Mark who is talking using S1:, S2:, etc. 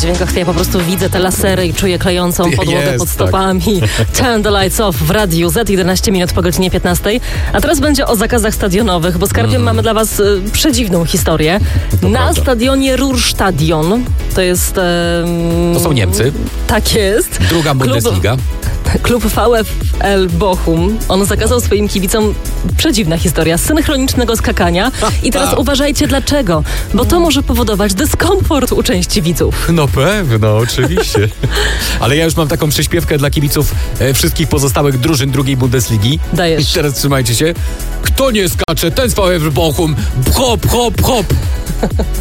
S1: dźwiękach, to ja po prostu widzę te lasery i czuję klejącą podłogę pod stopami. Turn the lights off w Radiu Z, 11 minut po godzinie 15. A teraz będzie o zakazach stadionowych, bo z Skarbiem mamy dla was przedziwną historię. Na stadionie Ruhrstadion, to jest...
S2: to są Niemcy.
S1: Tak jest.
S2: Druga Bundesliga.
S1: Klub VfL Bochum, on zakazał swoim kibicom, przedziwna historia, synchronicznego skakania. I teraz uważajcie dlaczego. Bo to może powodować dyskomfort u części widzów.
S2: No pewno, oczywiście. Ale ja już mam taką przyśpiewkę dla kibiców wszystkich pozostałych drużyn drugiej Bundesligi.
S1: Dajesz.
S2: I teraz trzymajcie się. Kto nie skacze, ten z VfL Bochum. Hop, hop, hop.